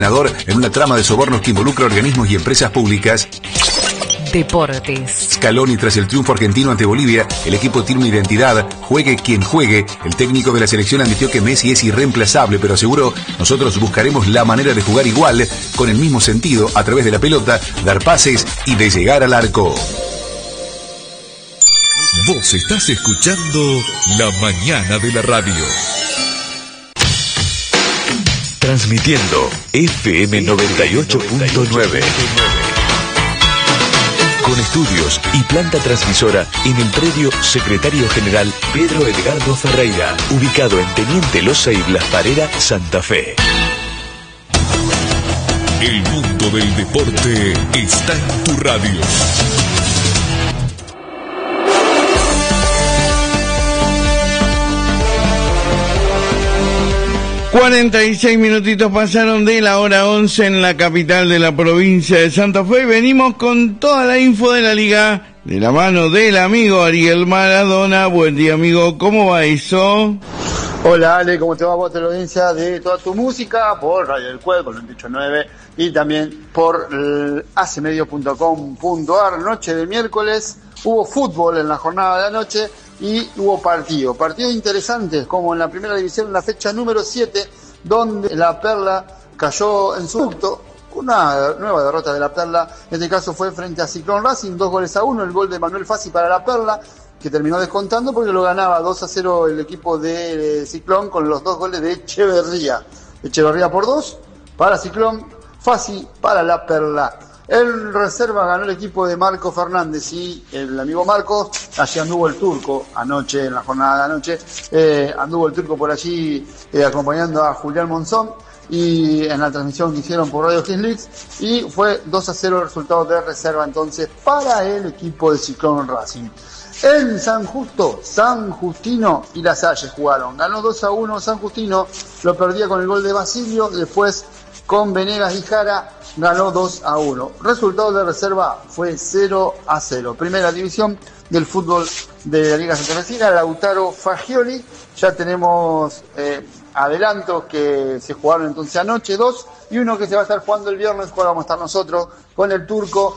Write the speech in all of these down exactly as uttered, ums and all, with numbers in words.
en una trama de sobornos que involucra organismos y empresas públicas. Deportes. Scaloni, tras el triunfo argentino ante Bolivia, el equipo tiene una identidad, juegue quien juegue. El técnico de la selección admitió que Messi es irreemplazable, pero aseguró: nosotros buscaremos la manera de jugar igual, con el mismo sentido, a través de la pelota, dar pases y de llegar al arco. Vos estás escuchando La Mañana de la Radio. Transmitiendo F M noventa y ocho punto nueve. Con estudios y planta transmisora en el predio Secretario General Pedro Edgardo Ferreira, ubicado en Teniente Loza y Blas Parera, Santa Fe. El mundo del deporte está en tu radio. cuarenta y seis minutitos pasaron de la hora once en la capital de la provincia de Santa Fe. Venimos con toda la info de la liga de la mano del amigo Ariel Maradona. Buen día, amigo, ¿cómo va eso? Hola Ale, ¿cómo te va? Vos, la audiencia de Toda Tu Música por Radio del Cuervo, noventa y ocho punto nueve, y también por hacemedio punto com punto ar. Noche de miércoles, hubo fútbol en la jornada de la noche y hubo partidos, partidos interesantes, como en la primera división, en la fecha número siete, donde la Perla cayó en su ducto. Una nueva derrota de la Perla, en este caso fue frente a Ciclón Racing, dos goles a uno, el gol de Manuel Fassi para la Perla, que terminó descontando porque lo ganaba dos a cero el equipo de Ciclón con los dos goles de Echeverría. Echeverría por dos para Ciclón, Fassi para la Perla. En reserva ganó el equipo de Marco Fernández y el amigo Marco, allí anduvo el turco anoche, en la jornada de anoche, eh, anduvo el turco por allí eh, acompañando a Julián Monzón, y en la transmisión que hicieron por Radio Kids, y fue dos a cero el resultado de reserva entonces para el equipo de Ciclón Racing. En San Justo, San Justino y La Salle jugaron, ganó dos a uno San Justino, lo perdía con el gol de Basilio, después con Venegas y Jara ganó dos a uno. Resultado de reserva fue cero a cero. Primera división del fútbol de la Liga Santafesina, Lautaro Fagioli. Ya tenemos eh, adelantos que se jugaron entonces anoche, dos, y uno que se va a estar jugando el viernes, cual vamos a estar nosotros, con el turco,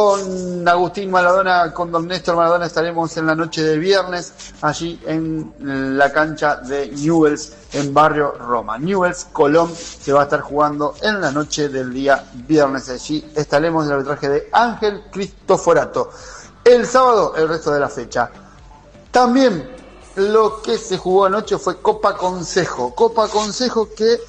con Agustín Maradona, con don Néstor Maradona. Estaremos en la noche de viernes, allí en la cancha de Newell's, en Barrio Roma. Newell's Colón se va a estar jugando en la noche del día viernes. Allí estaremos en el arbitraje de Ángel Cristoforato. El sábado, el resto de la fecha. También lo que se jugó anoche fue Copa Consejo. Copa Consejo que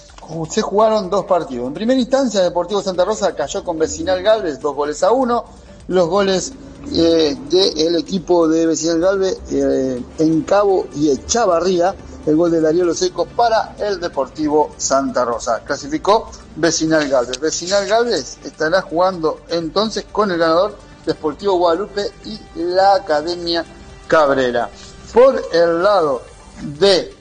se jugaron dos partidos. En primera instancia, Deportivo Santa Rosa cayó con Vecinal Galvez, dos goles a uno. Los goles eh, del equipo de Vecinal Galvez, eh, Encabo y Echavarría. El gol de Darío Loseco para el Deportivo Santa Rosa. Clasificó Vecinal Galvez. Vecinal Galvez estará jugando entonces con el ganador Deportivo Guadalupe y la Academia Cabrera. Por el lado de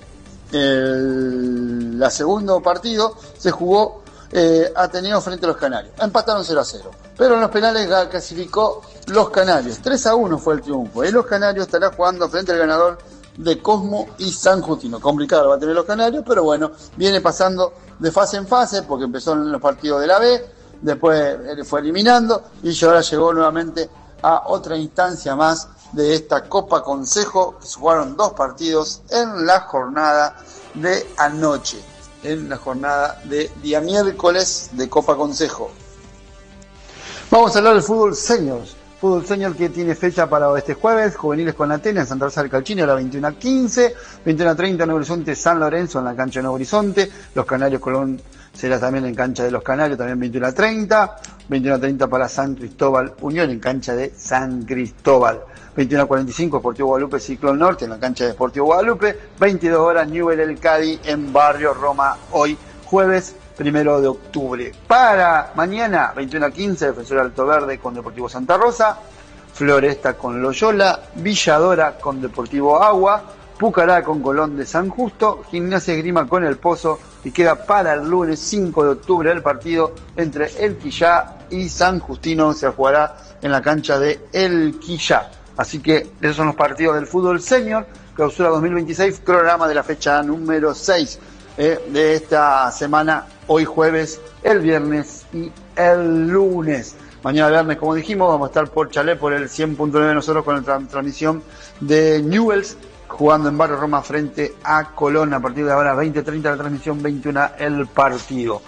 el la segundo partido se jugó eh, Ateneo frente a los Canarios. Empataron cero a cero. Pero en los penales clasificó los Canarios. tres a uno fue el triunfo. Y los Canarios estará jugando frente al ganador de Cosmo y San Justino. Complicado va a tener los Canarios, pero bueno, viene pasando de fase en fase porque empezó en los partidos de la B, después fue eliminando y ahora llegó nuevamente a otra instancia más de esta Copa Consejo. Se jugaron dos partidos en la jornada de anoche, en la jornada de día miércoles de Copa Consejo. Vamos a hablar del fútbol seniors. Fútbol senior que tiene fecha para este jueves, juveniles con Atenas, en Santa Rosa del Calchini a las veintiuna quince, veintiuna treinta Nuevo Horizonte San Lorenzo en la cancha de Nuevo Horizonte, los Canarios Colón será también en cancha de los Canarios, también veintiuna treinta, veintiuna treinta para San Cristóbal Unión en cancha de San Cristóbal, veintiuna cuarenta y cinco Deportivo Guadalupe Ciclón Norte en la cancha de Deportivo Guadalupe, veintidós horas Newell El Cádiz en Barrio Roma, hoy jueves primero de octubre. Para mañana, veintiuna quince, Defensor Alto Verde con Deportivo Santa Rosa, Floresta con Loyola, Villadora con Deportivo Agua, Pucará con Colón de San Justo, Gimnasia Esgrima con El Pozo, y queda para el lunes cinco de octubre el partido entre El Quillá y San Justino. Se jugará en la cancha de El Quillá. Así que esos son los partidos del fútbol senior, clausura dos mil veintiséis, programa de la fecha número seis eh, de esta semana hoy jueves, el viernes y el lunes. Mañana viernes, como dijimos, vamos a estar por Chalé, por el cien punto nueve nosotros con la tra- transmisión de Newell's, jugando en Barrio Roma frente a Colón. A partir de ahora, veinte treinta la transmisión, veintiuno el partido.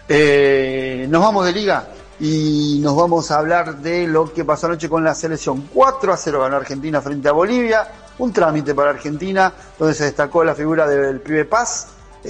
Eh, nos vamos de liga y nos vamos a hablar de lo que pasó anoche con la selección. cuatro a cero ganó Argentina frente a Bolivia, un trámite para Argentina, donde se destacó la figura del pibe Paz.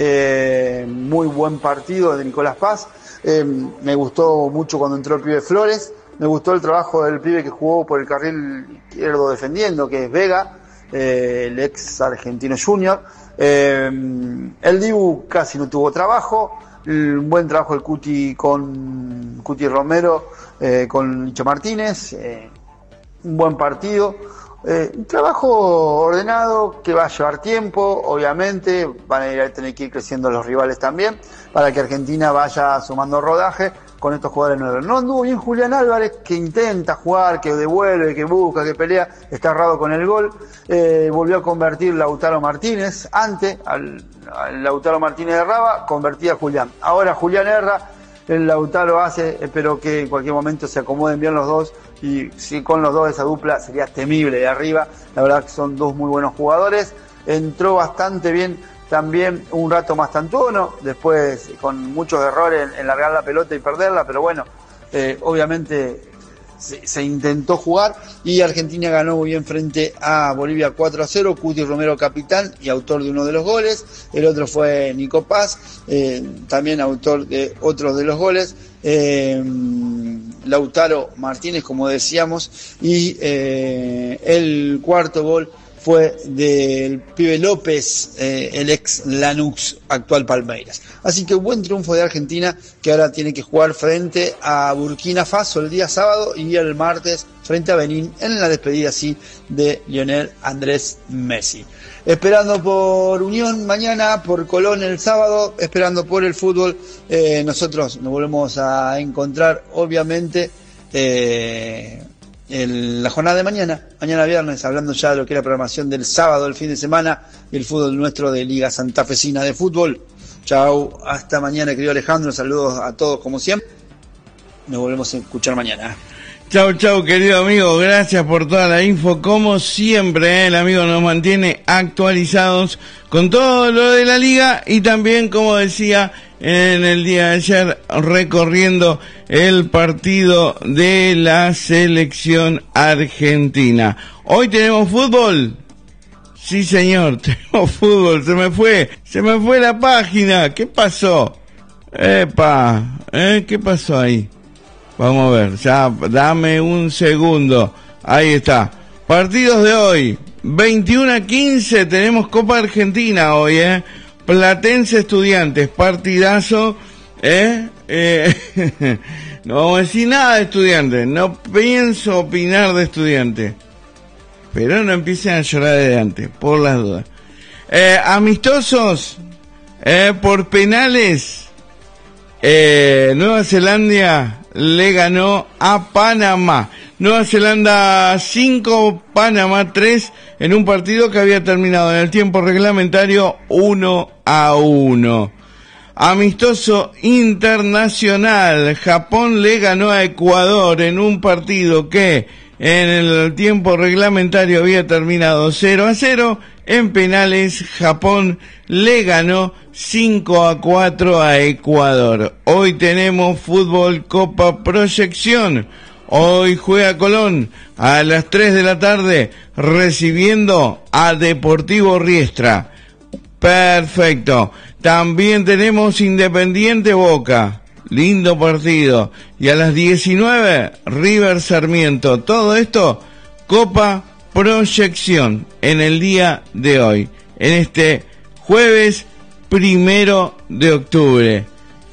Eh, muy buen partido de Nicolás Paz. Eh, me gustó mucho cuando entró el pibe Flores, me gustó el trabajo del pibe que jugó por el carril izquierdo defendiendo, que es Vega, eh, el ex argentino junior. Eh, el Dibu casi no tuvo trabajo, un buen trabajo el Cuti con Cuti Romero, eh, con Licho Martínez, eh, un buen partido. Eh, un trabajo ordenado que va a llevar tiempo, obviamente, van a ir a tener que ir creciendo los rivales también, para que Argentina vaya sumando rodaje con estos jugadores nuevos. No anduvo bien Julián Álvarez, que intenta jugar, que devuelve, que busca, que pelea, está errado con el gol. Eh, volvió a convertir Lautaro Martínez, antes, al, al Lautaro Martínez erraba, convertía a Julián. Ahora Julián erra, el Lautaro hace, espero que en cualquier momento se acomoden bien los dos, y si con los dos esa dupla sería temible de arriba. La verdad que son dos muy buenos jugadores. Entró bastante bien también un rato Mastantuono, después con muchos errores en, en largar la pelota y perderla, pero bueno, eh, obviamente se, se intentó jugar y Argentina ganó muy bien frente a Bolivia cuatro a cero. Cuti Romero capitán y autor de uno de los goles, el otro fue Nico Paz, eh, también autor de otros de los goles. Eh, Lautaro Martínez, como decíamos, y eh, el cuarto gol fue del pibe López, eh, el ex Lanús, actual Palmeiras. Así que buen triunfo de Argentina, que ahora tiene que jugar frente a Burkina Faso el día sábado y el martes frente a Benín en la despedida así de Lionel Andrés Messi. Esperando por Unión mañana, por Colón el sábado, esperando por el fútbol. Eh, nosotros nos volvemos a encontrar, obviamente, eh, en la jornada de mañana, mañana viernes, hablando ya de lo que es la programación del sábado, el fin de semana, y el fútbol nuestro de Liga Santafesina de Fútbol. Chau, hasta mañana, querido Alejandro, saludos a todos como siempre. Nos volvemos a escuchar mañana. Chau, chau, querido amigo, gracias por toda la info, como siempre, ¿eh? El amigo nos mantiene actualizados con todo lo de la liga y también, como decía en el día de ayer, recorriendo el partido de la selección argentina. Hoy tenemos fútbol. Sí, señor, tenemos fútbol. Se me fue, se me fue la página. ¿Qué pasó? Epa, ¿eh? ¿Qué pasó ahí? Vamos a ver, ya, dame un segundo. Ahí está. Partidos de hoy. veintiuno a quince tenemos Copa Argentina hoy, ¿eh? Platense Estudiantes, partidazo, ¿eh? eh no vamos a decir nada de Estudiantes, no pienso opinar de Estudiantes. Pero no empiecen a llorar de antes, por las dudas. Eh, amistosos, eh, por penales, eh, Nueva Zelanda le ganó a Panamá. Nueva Zelanda cinco, Panamá tres, en un partido que había terminado en el tiempo reglamentario uno a uno. Amistoso internacional, Japón le ganó a Ecuador en un partido que en el tiempo reglamentario había terminado cero a cero. En penales, Japón le ganó cinco a cuatro a Ecuador. Hoy tenemos fútbol Copa Proyección. Hoy juega Colón a las tres de la tarde recibiendo a Deportivo Riestra. Perfecto. También tenemos Independiente Boca. Lindo partido. Y a las diecinueve, River Sarmiento. Todo esto, Copa Proyección, en el día de hoy. En este jueves primero de octubre.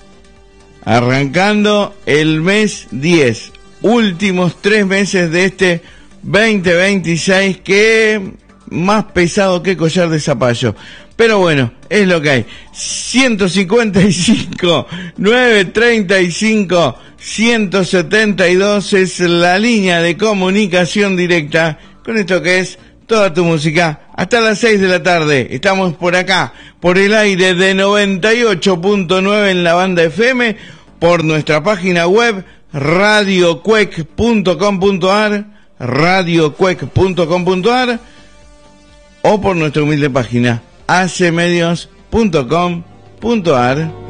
Arrancando el mes diez. Últimos tres meses de este veinte veintiséis, que más pesado que collar de zapallo. Pero bueno, es lo que hay. ciento cincuenta y cinco, novecientos treinta y cinco, ciento setenta y dos es la línea de comunicación directa con esto que es Toda Tu Música. hasta las seis de la tarde. Estamos por acá, por el aire de noventa y ocho punto nueve en la banda F M, por nuestra página web radio cuec punto com punto ar, radio cuec punto com punto ar, o por nuestra humilde página a c medios punto com punto ar.